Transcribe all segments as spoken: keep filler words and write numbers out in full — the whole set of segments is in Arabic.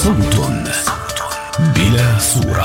صوت بلا صورة.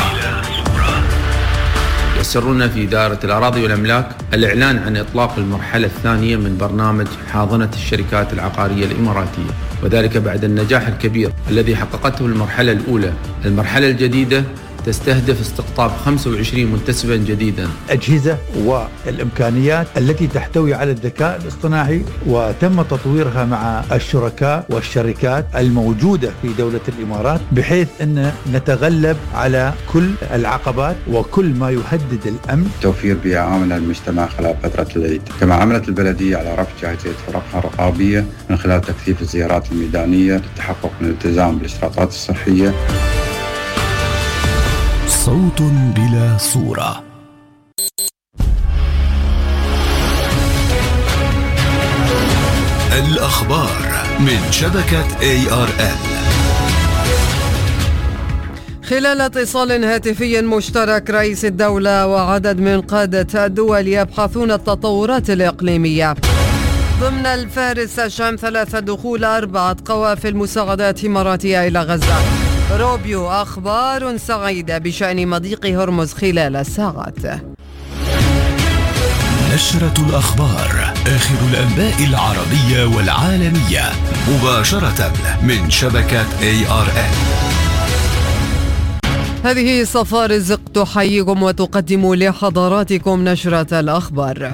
يسرنا في إدارة الأراضي والأملاك الإعلان عن إطلاق المرحلة الثانية من برنامج حاضنة الشركات العقارية الإماراتية، وذلك بعد النجاح الكبير الذي حققته المرحلة الأولى. المرحلة الجديدة تستهدف استقطاب خمسة وعشرين منتسبا جديدا. أجهزة والإمكانيات التي تحتوي على الذكاء الاصطناعي، وتم تطويرها مع الشركاء والشركات الموجودة في دولة الإمارات، بحيث أن نتغلب على كل العقبات وكل ما يهدد الأمن. توفير بيئة آمنة للمجتمع خلال فترة العيد. كما عملت البلدية على رفع جاهزية فرقها الرقابية من خلال تكثيف الزيارات الميدانية للتحقق من الالتزام بالإشراطات الصحية. صوت بلا صورة. الأخبار من شبكة إيه آر إل. خلال اتصال هاتفي مشترك، رئيس الدولة وعدد من قادة الدول يبحثون التطورات الإقليمية. ضمن الفارس الشام ثلاثة دخول أربعة قوافل مساعدات إماراتية إلى غزة. روبيو: أخبار سعيدة بشأن مضيق هرمز خلال الساعات. نشرة الأخبار، آخر الأنباء العربية والعالمية، مباشرة من شبكة إيه آر إل. هذه صفاء رزق تحييكم وتقدم لحضراتكم نشرة الأخبار.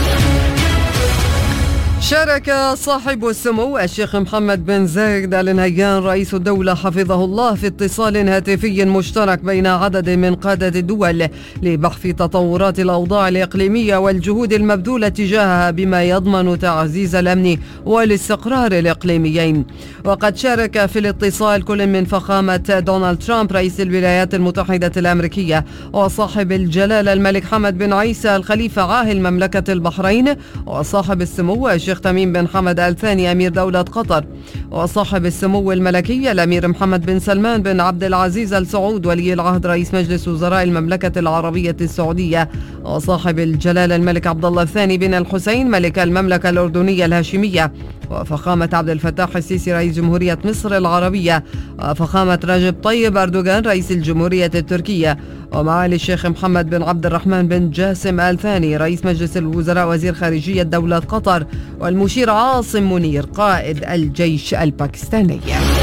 شارك صاحب السمو الشيخ محمد بن زايد آل نهيان رئيس الدولة حفظه الله في اتصال هاتفي مشترك بين عدد من قادة الدول لبحث تطورات الأوضاع الإقليمية والجهود المبذولة تجاهها بما يضمن تعزيز الأمن والاستقرار الإقليميين. وقد شارك في الاتصال كل من فخامة دونالد ترامب رئيس الولايات المتحدة الأمريكية وصاحب الجلالة الملك حمد بن عيسى الخليفة عاهل مملكة البحرين، وصاحب السمو الشيخ تميم بن حمد آل ثاني أمير دولة قطر، وصاحب السمو الملكي الأمير محمد بن سلمان بن عبد العزيز آل سعود ولي العهد رئيس مجلس وزراء المملكة العربية السعودية، وصاحب الجلالة الملك عبد الله الثاني بن الحسين ملك المملكة الأردنية الهاشمية، وفخامة عبد الفتاح السيسي رئيس جمهورية مصر العربية، وفخامة رجب طيب أردوغان رئيس الجمهورية التركية، ومعالي الشيخ محمد بن عبد الرحمن بن جاسم آل ثاني رئيس مجلس الوزراء وزير خارجية دولة قطر، والمشير عاصم منير قائد الجيش الباكستاني.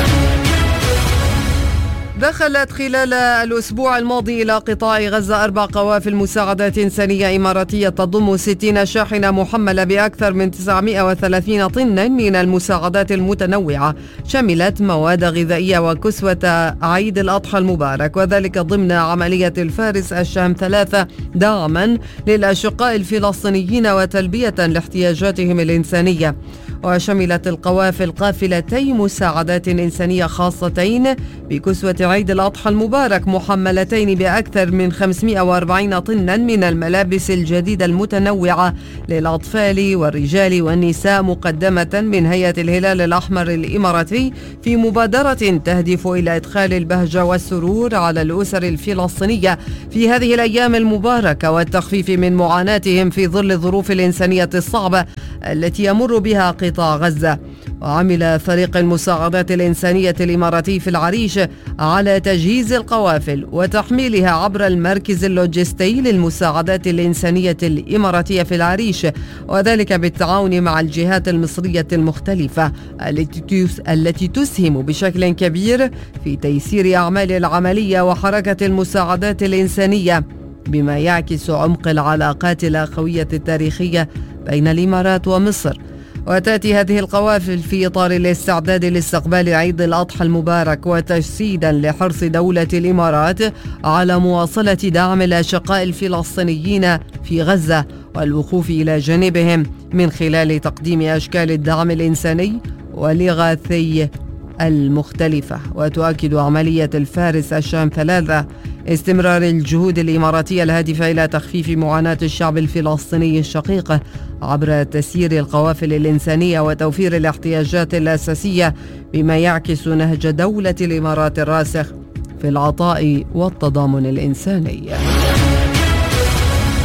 دخلت خلال الأسبوع الماضي إلى قطاع غزة أربع قوافل مساعدات إنسانية إماراتية تضم ستين شاحنة محملة بأكثر من تسعمائة وثلاثين طنا من المساعدات المتنوعة، شملت مواد غذائية وكسوة عيد الأضحى المبارك، وذلك ضمن عملية الفارس الشام ثلاثة دعما للأشقاء الفلسطينيين وتلبية لاحتياجاتهم الإنسانية. وشملت القوافل قافلتي مساعدات إنسانية خاصتين بكسوة عيد الأضحى المبارك محملتين بأكثر من خمسمائة وأربعين طنا من الملابس الجديدة المتنوعة للأطفال والرجال والنساء، مقدمة من هيئة الهلال الأحمر الإماراتي في مبادرة تهدف إلى إدخال البهجة والسرور على الأسر الفلسطينية في هذه الأيام المباركة والتخفيف من معاناتهم في ظل الظروف الإنسانية الصعبة التي يمر بها قطاع غزة. وعمل فريق المساعدات الإنسانية الإماراتي في العريش على تجهيز القوافل وتحميلها عبر المركز اللوجستي للمساعدات الإنسانية الإماراتية في العريش، وذلك بالتعاون مع الجهات المصرية المختلفة التي تسهم بشكل كبير في تيسير أعمال العملية وحركة المساعدات الإنسانية، بما يعكس عمق العلاقات الأخوية التاريخية بين الإمارات ومصر. وتأتي هذه القوافل في إطار الاستعداد لاستقبال عيد الأضحى المبارك، وتجسيدا لحرص دولة الإمارات على مواصلة دعم الأشقاء الفلسطينيين في غزة والوقوف إلى جانبهم من خلال تقديم أشكال الدعم الإنساني والإغاثي المختلفة. وتؤكد عملية الفارس الشام ثلاثة استمرار الجهود الإماراتية الهادفة إلى تخفيف معاناة الشعب الفلسطيني الشقيق عبر تسيير القوافل الإنسانية وتوفير الاحتياجات الأساسية، بما يعكس نهج دولة الإمارات الراسخ في العطاء والتضامن الإنساني.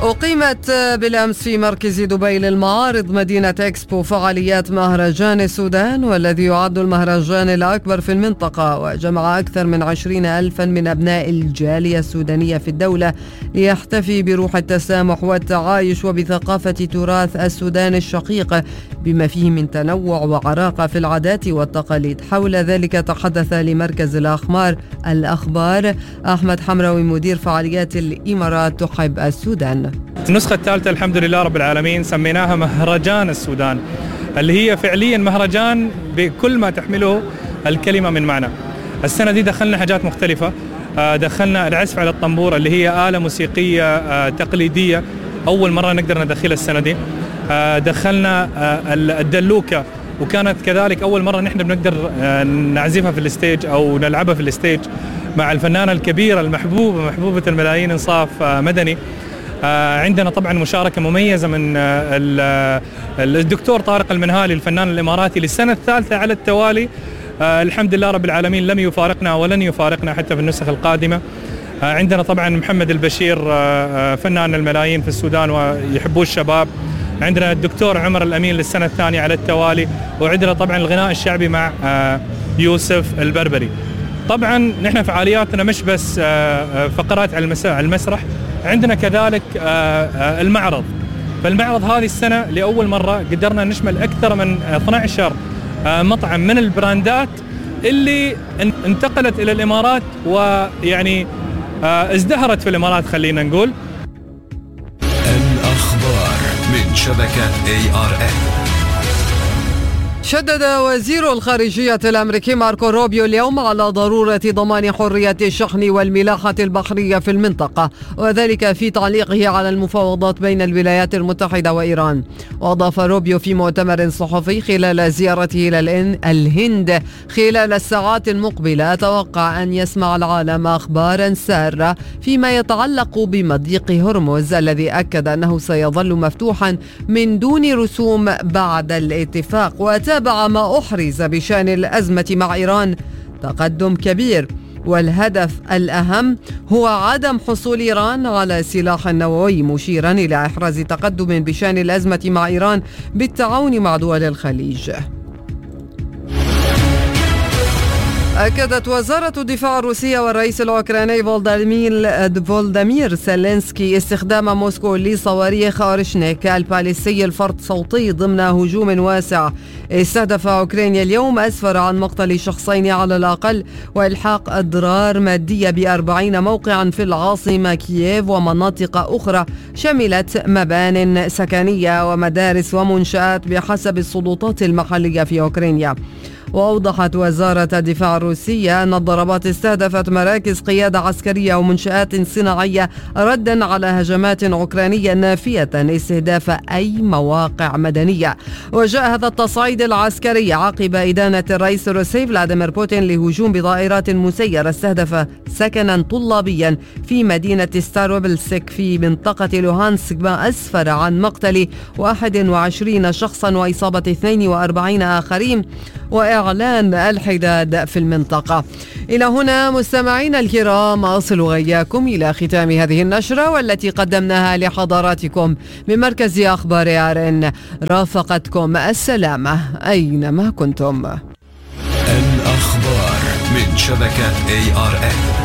أقيمت بالأمس في مركز دبي للمعارض مدينة إكسبو فعاليات مهرجان السودان، والذي يعد المهرجان الأكبر في المنطقة، وجمع أكثر من عشرين ألفا من أبناء الجالية السودانية في الدولة ليحتفي بروح التسامح والتعايش وبثقافة تراث السودان الشقيق بما فيه من تنوع وعراقة في العادات والتقاليد. حول ذلك تحدث لمركز الأخبار الأخبار أحمد حمراوي مدير فعاليات الإمارات تحب السودان. النسخة الثالثة الحمد لله رب العالمين سميناها مهرجان السودان، اللي هي فعليا مهرجان بكل ما تحمله الكلمة من معنى. السنة دي دخلنا حاجات مختلفة، دخلنا العزف على الطنبور اللي هي آلة موسيقية تقليدية أول مرة نقدر ندخلها السنة دي. دخلنا الدلوكة، وكانت كذلك أول مرة نحن بنقدر نعزفها في الستيج أو نلعبها في الستيج مع الفنانة الكبيرة المحبوبة محبوبة الملايين إنصاف مدني. عندنا طبعا مشاركة مميزة من الدكتور طارق المنهالي الفنان الإماراتي للسنة الثالثة على التوالي. الحمد لله رب العالمين لم يفارقنا ولن يفارقنا حتى في النسخ القادمة. عندنا طبعا محمد البشير فنان الملايين في السودان ويحبوه الشباب. عندنا الدكتور عمر الأمين للسنة الثانية على التوالي، وعندنا طبعا الغناء الشعبي مع يوسف البربري. طبعا نحن فعالياتنا مش بس فقرات على المسرح، عندنا كذلك المعرض. فالمعرض هذه السنة لأول مرة قدرنا نشمل أكثر من اثني عشر مطعم من البراندات اللي انتقلت إلى الإمارات ويعني ازدهرت في الإمارات. خلينا نقول الأخبار من شبكة إيه آر إن. شدد وزير الخارجية الأمريكي ماركو روبيو اليوم على ضرورة ضمان حرية الشحن والملاحة البحرية في المنطقة، وذلك في تعليقه على المفاوضات بين الولايات المتحدة وإيران. وأضاف روبيو في مؤتمر صحفي خلال زيارته إلى الهند خلال الساعات المقبلة: أتوقع أن يسمع العالم أخبارا سارة فيما يتعلق بمضيق هرمز، الذي أكد أنه سيظل مفتوحا من دون رسوم بعد الاتفاق. وتابع ما أحرز بشأن الأزمة مع إيران تقدم كبير، والهدف الأهم هو عدم حصول إيران على سلاح نووي، مشيرا إلى إحراز تقدم بشأن الأزمة مع إيران بالتعاون مع دول الخليج. أكدت وزارة الدفاع الروسية والرئيس الأوكراني فولوديمير زيلينسكي استخدام موسكو لصواريخ أورشنيك الباليستي الفرد صوتي ضمن هجوم واسع استهدف أوكرانيا اليوم، أسفر عن مقتل شخصين على الأقل وإلحاق أضرار مادية بأربعين موقعا في العاصمة كييف ومناطق أخرى شملت مبان سكنية ومدارس ومنشآت بحسب السلطات المحلية في أوكرانيا. وأوضحت وزارة الدفاع الروسية أن الضربات استهدفت مراكز قيادة عسكرية ومنشآت صناعية ردا على هجمات أوكرانية نافية استهداف أي مواقع مدنية. وجاء هذا التصعيد العسكري عقب إدانة الرئيس الروسي فلاديمير بوتين لهجوم بطائرات مسيرة استهدف سكنا طلابيا في مدينة ستاروبلسك في منطقة لوهانسك، ما أسفر عن مقتل واحد وعشرين شخصا وإصابة اثنين وأربعين آخرين وإعلان الحداد في المنطقة. إلى هنا مستمعينا الكرام أصل غياكم إلى ختام هذه النشرة والتي قدمناها لحضراتكم من مركز أخبار آر إن. رافقتكم السلامة أينما كنتم. الأخبار من شبكة إيه آر إن.